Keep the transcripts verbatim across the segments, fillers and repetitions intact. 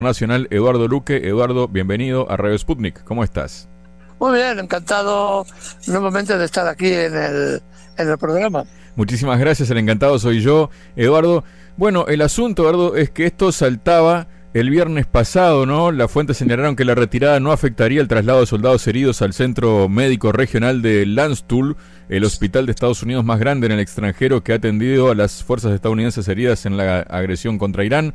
Nacional, Eduardo Luque. Eduardo, bienvenido a Radio Sputnik. ¿Cómo estás? Muy bien, encantado nuevamente de estar aquí en el, en el programa. Muchísimas gracias, el encantado soy yo, Eduardo. Bueno, el asunto, Eduardo, es que esto saltaba el viernes pasado, ¿no? Las fuentes señalaron que la retirada no afectaría el traslado de soldados heridos al Centro Médico Regional de Landstuhl, el hospital de Estados Unidos más grande en el extranjero que ha atendido a las fuerzas estadounidenses heridas en la agresión contra Irán.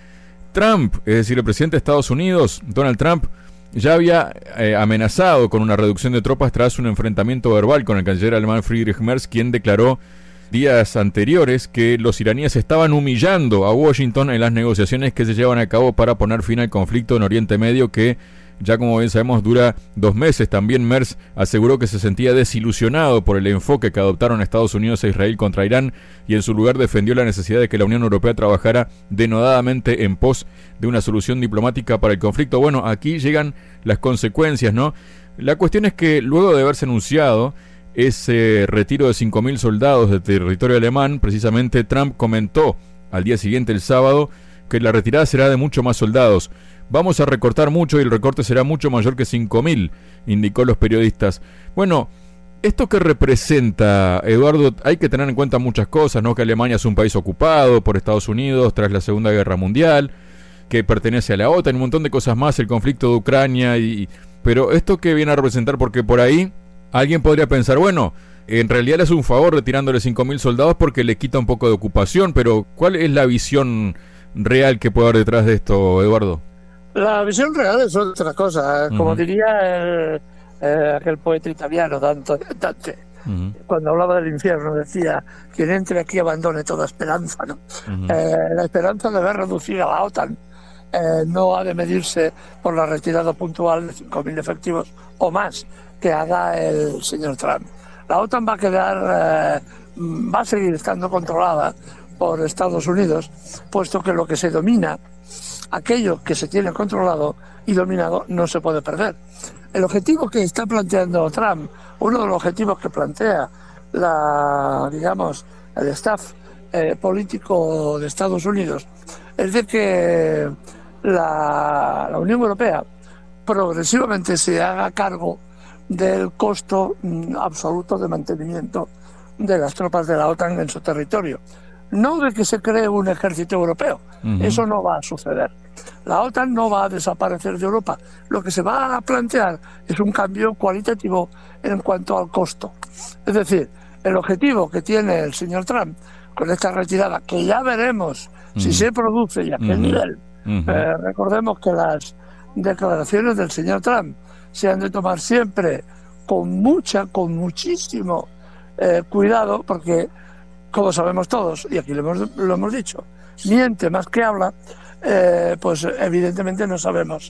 Trump, es decir, el presidente de Estados Unidos, Donald Trump, ya había eh, amenazado con una reducción de tropas tras un enfrentamiento verbal con el canciller alemán Friedrich Merz, quien declaró días anteriores que los iraníes estaban humillando a Washington en las negociaciones que se llevan a cabo para poner fin al conflicto en Oriente Medio, que ya como bien sabemos dura dos meses. También Merz aseguró que se sentía desilusionado por el enfoque que adoptaron Estados Unidos e Israel contra Irán y en su lugar defendió la necesidad de que la Unión Europea trabajara denodadamente en pos de una solución diplomática para el conflicto. Bueno, aquí llegan las consecuencias, ¿no? La cuestión es que luego de haberse anunciado ese retiro de cinco mil soldados del territorio alemán, precisamente Trump comentó al día siguiente, el sábado, que la retirada será de mucho más soldados. Vamos a recortar mucho y el recorte será mucho mayor que cinco mil, indicó los periodistas. Bueno, ¿esto qué representa, Eduardo? Hay que tener en cuenta muchas cosas, ¿no? Que Alemania es un país ocupado por Estados Unidos tras la Segunda Guerra Mundial, que pertenece a la OTAN, un montón de cosas más, el conflicto de Ucrania, y pero ¿esto qué viene a representar? Porque por ahí alguien podría pensar, bueno, en realidad le hace un favor retirándole cinco mil soldados porque le quita un poco de ocupación, pero ¿cuál es la visión real que puede haber detrás de esto, Eduardo? La visión real es otra cosa, como uh-huh. diría el, eh, aquel poeta italiano Dante, Dante uh-huh. cuando hablaba del infierno, decía, quien entre aquí abandone toda esperanza, ¿no? Uh-huh. Eh, la esperanza de ver reducida a la OTAN eh, no ha de medirse por la retirada puntual de cinco mil efectivos o más que haga el señor Trump. La OTAN va a quedar, eh, va a seguir estando controlada por Estados Unidos, puesto que lo que se domina, aquello que se tiene controlado y dominado, no se puede perder. El objetivo que está planteando Trump, uno de los objetivos que plantea la, digamos, el staff eh, político de Estados Unidos, es de que la, la Unión Europea progresivamente se haga cargo del costo mm, absoluto de mantenimiento de las tropas de la OTAN en su territorio. No de que se cree un ejército europeo, uh-huh. eso no va a suceder. La OTAN no va a desaparecer de Europa. Lo que se va a plantear es un cambio cualitativo en cuanto al costo. Es decir, el objetivo que tiene el señor Trump con esta retirada, que ya veremos uh-huh. si se produce y a qué uh-huh. nivel. Uh-huh. Eh, recordemos que las declaraciones del señor Trump se han de tomar siempre con mucha, con muchísimo eh, cuidado, porque como sabemos todos, y aquí lo hemos, lo hemos dicho, miente más que habla, eh, pues evidentemente no sabemos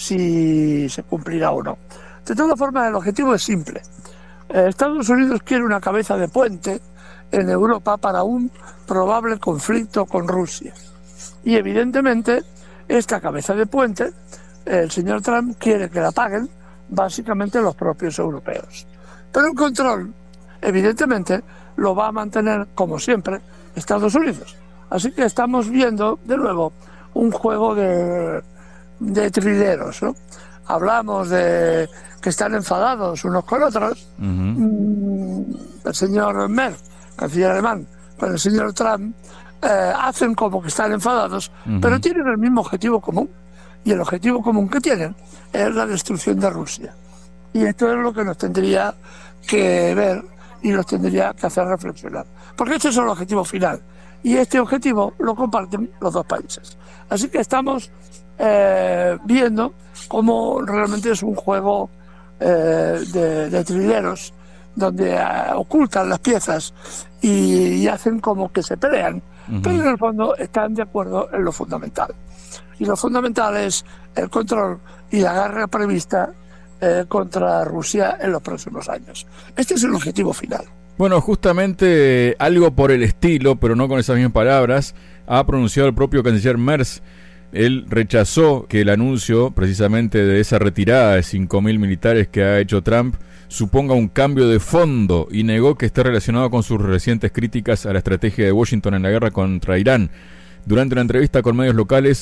si se cumplirá o no. De todas formas, el objetivo es simple. Eh, Estados Unidos quiere una cabeza de puente en Europa para un probable conflicto con Rusia. Y evidentemente, esta cabeza de puente, el señor Trump quiere que la paguen básicamente los propios europeos. Pero el control, evidentemente, lo va a mantener, como siempre, Estados Unidos. Así que estamos viendo, de nuevo, un juego de, de trileros, ¿no? Hablamos de que están enfadados unos con otros. Uh-huh. El señor Merz, canciller alemán, con el señor Trump, eh, hacen como que están enfadados, uh-huh. pero tienen el mismo objetivo común. Y el objetivo común que tienen es la destrucción de Rusia. Y esto es lo que nos tendría que ver y nos tendría que hacer reflexionar. Porque este es el objetivo final. Y este objetivo lo comparten los dos países. Así que estamos eh, viendo cómo realmente es un juego eh, de, de trileros, donde eh, ocultan las piezas y, y hacen como que se pelean, uh-huh. pero en el fondo están de acuerdo en lo fundamental. Y lo fundamental es el control y la guerra prevista Eh, contra Rusia en los próximos años. Este es el objetivo final. Bueno, justamente algo por el estilo, pero no con esas mismas palabras, ha pronunciado el propio canciller Merz. Él rechazó que el anuncio precisamente de esa retirada de cinco mil militares que ha hecho Trump suponga un cambio de fondo y negó que esté relacionado con sus recientes críticas a la estrategia de Washington en la guerra contra Irán. Durante una entrevista con medios locales,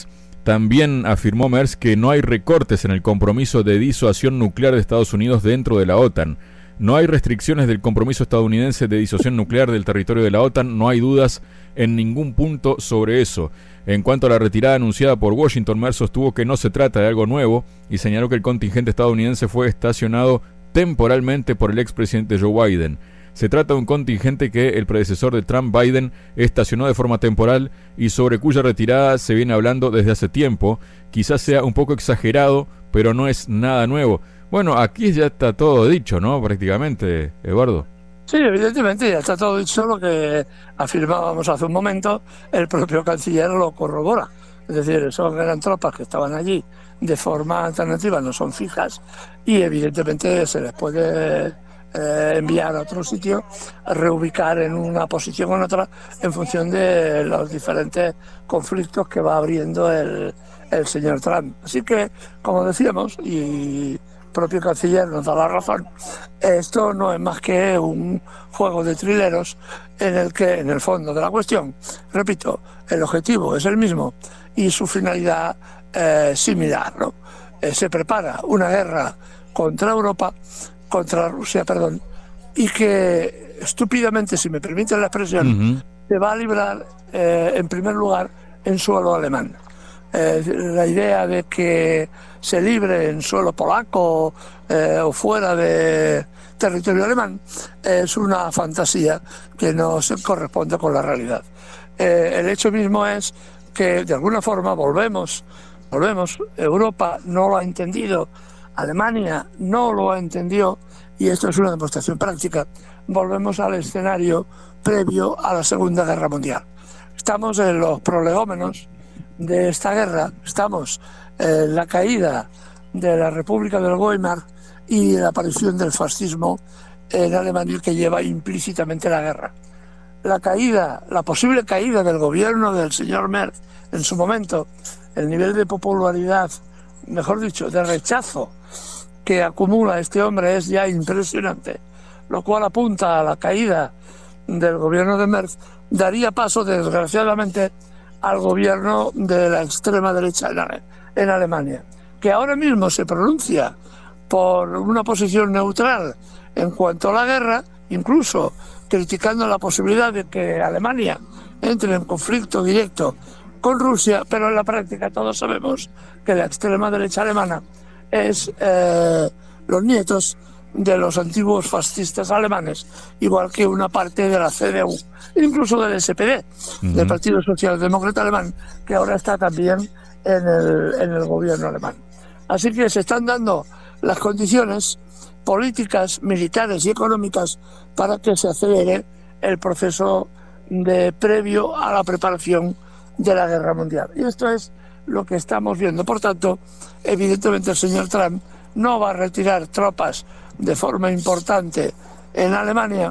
También afirmó Merz que no hay recortes en el compromiso de disuasión nuclear de Estados Unidos dentro de la OTAN. No hay restricciones del compromiso estadounidense de disuasión nuclear del territorio de la OTAN, no hay dudas en ningún punto sobre eso. En cuanto a la retirada anunciada por Washington, Merz sostuvo que no se trata de algo nuevo y señaló que el contingente estadounidense fue estacionado temporalmente por el expresidente Joe Biden. Se trata de un contingente que el predecesor de Trump, Biden, estacionó de forma temporal y sobre cuya retirada se viene hablando desde hace tiempo. Quizás sea un poco exagerado, pero no es nada nuevo. Bueno, aquí ya está todo dicho, ¿no? Prácticamente, Eduardo. Sí, evidentemente ya está todo dicho. Lo que afirmábamos hace un momento, el propio canciller lo corrobora. Es decir, son eran tropas que estaban allí de forma alternativa, no son fijas, y evidentemente se les puede eh, enviar a otro sitio, a reubicar en una posición o en otra, en función de los diferentes conflictos que va abriendo el, el señor Trump. Así que, como decíamos, y el propio canciller nos da la razón, esto no es más que un juego de trileros en el que, en el fondo de la cuestión, repito, el objetivo es el mismo y su finalidad eh, similar, ¿no? Eh, se prepara una guerra contra Europa, contra Rusia, perdón, y que estúpidamente, si me permiten la expresión, uh-huh. se va a librar eh, en primer lugar en suelo alemán. Eh, la idea de que se libre en suelo polaco eh, o fuera de territorio alemán es una fantasía que no se corresponde con la realidad. Eh, el hecho mismo es que de alguna forma volvemos, volvemos, Europa no lo ha entendido, Alemania no lo ha entendido, y esto es una demostración práctica. Volvemos al escenario previo a la Segunda Guerra Mundial. Estamos en los prolegómenos de esta guerra, estamos en la caída de la República del Weimar y la aparición del fascismo en Alemania, que lleva implícitamente la guerra. La caída, la posible caída del gobierno del señor Merz en su momento, el nivel de popularidad, mejor dicho, de rechazo que acumula este hombre es ya impresionante, lo cual apunta a la caída del gobierno de Merz, daría paso, desgraciadamente, al gobierno de la extrema derecha en Alemania, que ahora mismo se pronuncia por una posición neutral en cuanto a la guerra, incluso criticando la posibilidad de que Alemania entre en conflicto directo con Rusia, pero en la práctica todos sabemos que la extrema derecha alemana es eh, los nietos de los antiguos fascistas alemanes, igual que una parte de la C D U, incluso del S P D, uh-huh. del Partido Socialdemócrata Alemán, que ahora está también en el, en el gobierno alemán. Así que se están dando las condiciones políticas, militares y económicas para que se acelere el proceso de previo a la preparación de la guerra mundial. Y esto es lo que estamos viendo. Por tanto, evidentemente el señor Trump no va a retirar tropas de forma importante en Alemania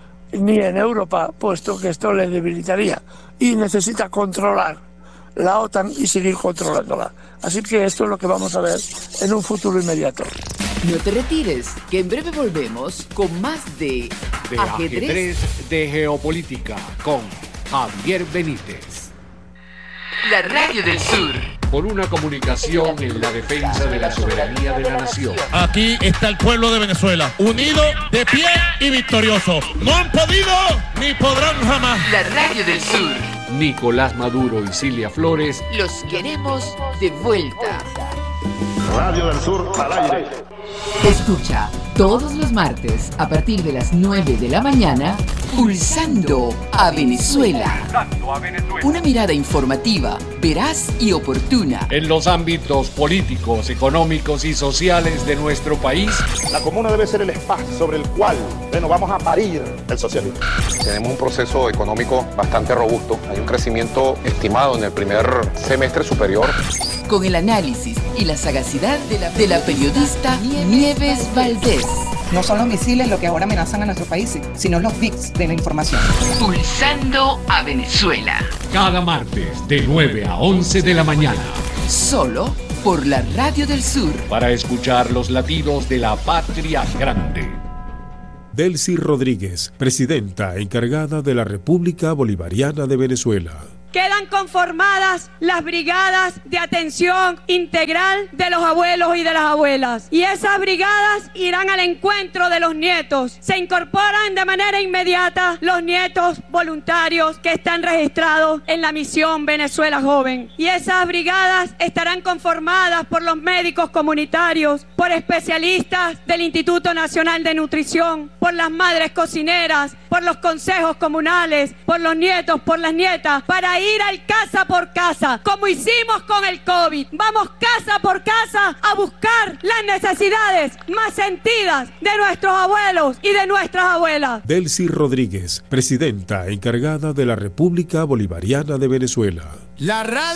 ni en Europa, puesto que esto le debilitaría, y necesita controlar la OTAN y seguir controlándola. Así que esto es lo que vamos a ver en un futuro inmediato. No te retires, que en breve volvemos con más de, de ajedrez. ajedrez de geopolítica con Javier Benítez. La Radio del Sur. Por una comunicación en la defensa de la soberanía de la nación. Aquí está el pueblo de Venezuela, unido, de pie y victorioso. No han podido ni podrán jamás. La Radio del Sur. Nicolás Maduro y Cilia Flores. Los queremos de vuelta. Radio del Sur al aire. Escucha todos los martes a partir de las nueve de la mañana, Pulsando a Venezuela. Una mirada informativa, veraz y oportuna en los ámbitos políticos, económicos y sociales de nuestro país. La comuna debe ser el espacio sobre el cual, bueno, vamos a parir el socialismo. Tenemos un proceso económico bastante robusto. Hay un crecimiento estimado en el primer semestre superior. Con el análisis y la sagacidad de la, de la periodista Nieves Valdés. No son los misiles lo que ahora amenazan a nuestro país, sino los bits de la información. Pulsando a Venezuela. Cada martes de nueve a once de la mañana. Solo por la Radio del Sur. Para escuchar los latidos de la patria grande. Delcy Rodríguez, presidenta encargada de la República Bolivariana de Venezuela. quedan conformadas las brigadas de atención integral de los abuelos y de las abuelas. Y esas brigadas irán al encuentro de los nietos. Se incorporan de manera inmediata los nietos voluntarios que están registrados en la misión Venezuela Joven. Y esas brigadas estarán conformadas por los médicos comunitarios, por especialistas del Instituto Nacional de Nutrición, por las madres cocineras, por los consejos comunales, por los nietos, por las nietas, para ir al casa por casa, como hicimos con el COVID. Vamos casa por casa a buscar las necesidades más sentidas de nuestros abuelos y de nuestras abuelas. Delcy Rodríguez, presidenta encargada de la República Bolivariana de Venezuela. La radio